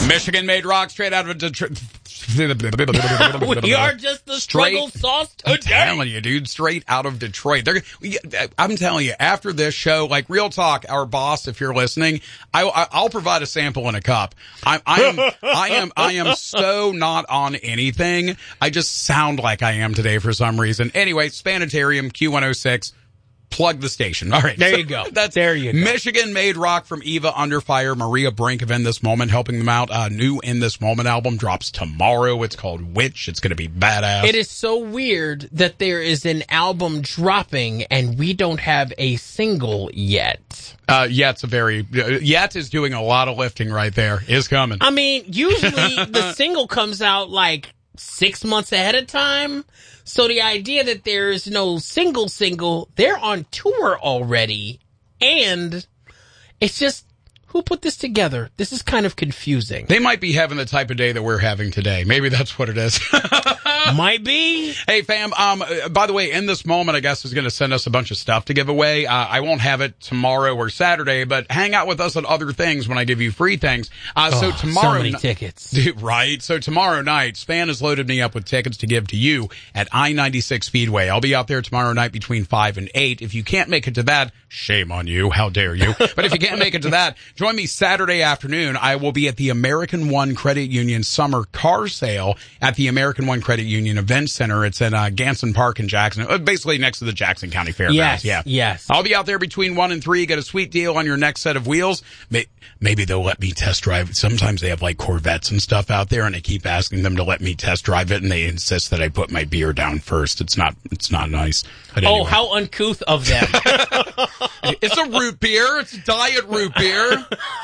Michigan-made rock straight out of Detroit. We are just the struggle sauce today. I'm telling you, dude, straight out of Detroit. I'm telling you, after this show, like real talk, our boss, if you're listening, I'll provide a sample in a cup. I am so not on anything. I just sound like I am today for some reason. Anyway, Spanitarium, Q106. Plug the station. All right. There you go. There you go. Michigan-made rock from Eva Under Fire, Maria Brink of In This Moment, helping them out. New In This Moment album drops tomorrow. It's called Witch. It's going to be badass. It is so weird that there is an album dropping and we don't have a single yet. Yet is doing a lot of lifting right there. Is coming. I mean, usually the single comes out like 6 months ahead of time. So the idea that there's no single, they're on tour already. And it's just, who put this together? This is kind of confusing. They might be having the type of day that we're having today. Maybe that's what it is. Might be. Hey, fam, by the way, In This Moment, I guess, is going to send us a bunch of stuff to give away. I won't have it tomorrow or Saturday, but hang out with us on other things when I give you free things. So tomorrow... So many tickets. Right. So tomorrow night, Span has loaded me up with tickets to give to you at I-96 Speedway. I'll be out there tomorrow night between 5 and 8. If you can't make it to that, shame on you. How dare you? But if you can't make it to that, join me Saturday afternoon. I will be at the American One Credit Union Summer Car Sale at the American One Credit Union Event Center. It's in Ganson Park in Jackson, basically next to the Jackson County Fairgrounds. Yes. I'll be out there between 1 and 3. Get a sweet deal on your next set of wheels. Maybe they'll let me test drive. Sometimes they have like Corvettes and stuff out there, and I keep asking them to let me test drive it, and they insist that I put my beer down first. It's not nice. But anyway. Oh, how uncouth of them. It's a root beer. It's a diet root beer.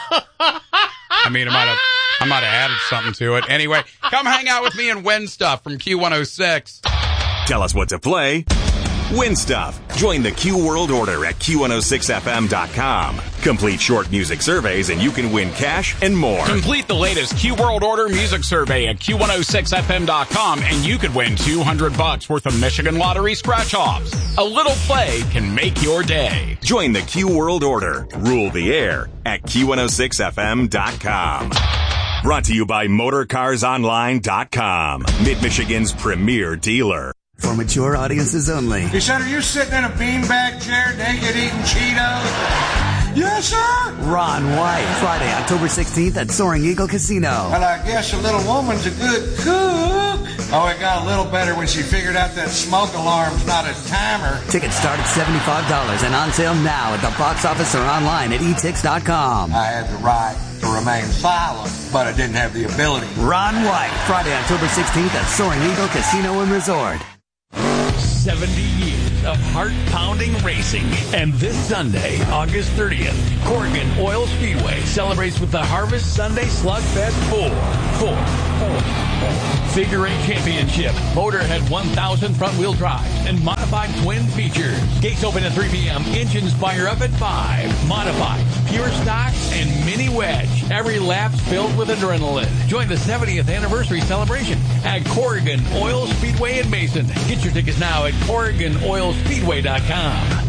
I mean, I might have added something to it. Anyway, come hang out with me and win stuff from Q106. Tell us what to play. Win stuff. Join the Q World Order at Q106FM.com. Complete short music surveys and you can win cash and more. Complete the latest Q World Order music survey at Q106FM.com and you could win $200 worth of Michigan Lottery scratch-offs. A little play can make your day. Join the Q World Order. Rule the air at Q106FM.com. Brought to you by MotorCarsOnline.com. Mid-Michigan's premier dealer. For mature audiences only. Hey, son, are you sitting in a beanbag chair naked eating Cheetos? Yes, sir. Ron White, Friday, October 16th at Soaring Eagle Casino. Well, I guess a little woman's a good cook. Oh, it got a little better when she figured out that smoke alarm's not a timer. Tickets start at $75 and on sale now at the box office or online at etix.com. I had the right to remain silent, but I didn't have the ability. Ron White, Friday, October 16th at Soaring Eagle Casino and Resort. 70 years of heart-pounding racing. And this Sunday, August 30th, Corrigan Oil Speedway celebrates with the Harvest Sunday Slugfest 4. Figure 8 Championship, Motorhead 1000 front-wheel drive, and modified twin features. Gates open at 3 p.m. Engines fire up at 5. Modified, pure stock, and mini wedge. Every lap's filled with adrenaline. Join the 70th anniversary celebration at Corrigan Oil Speedway in Mason. Get your tickets now at CorriganOilSpeedway.com.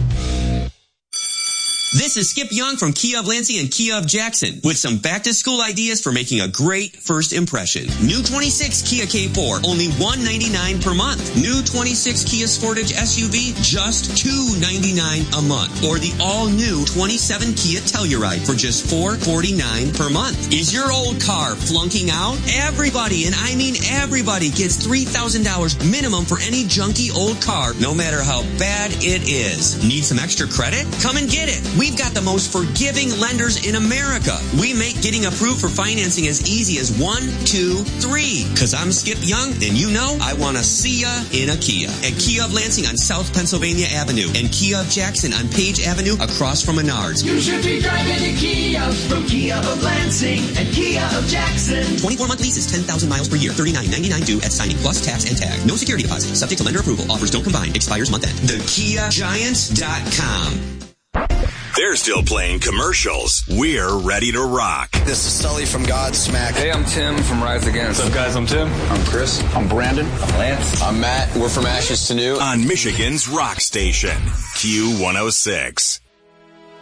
This is Skip Young from Kia of Lansing and Kia of Jackson with some back-to-school ideas for making a great first impression. New 26 Kia K4, only $199 per month. New 26 Kia Sportage SUV, just $299 a month. Or the all-new 27 Kia Telluride for just $449 per month. Is your old car flunking out? Everybody, and I mean everybody, gets $3,000 minimum for any junky old car, no matter how bad it is. Need some extra credit? Come and get it. We've got the most forgiving lenders in America. We make getting approved for financing as easy as 1, 2, 3. Cause I'm Skip Young, and you know I want to see ya in a Kia. At Kia of Lansing on South Pennsylvania Avenue and Kia of Jackson on Page Avenue across from Menards. You should be driving a Kia from Kia of Lansing and Kia of Jackson. 24-month lease is 10,000 miles per year. $39.99 due at signing plus tax and tag. No security deposit. Subject to lender approval. Offers don't combine. Expires month end. TheKiaGiants.com. They're still playing commercials. We're ready to rock. This is Sully from Godsmack. Hey, I'm Tim from Rise Against. What's up, guys? I'm Tim. I'm Chris. I'm Brandon. I'm Lance. I'm Matt. We're from Ashes to New. On Michigan's rock station, Q106.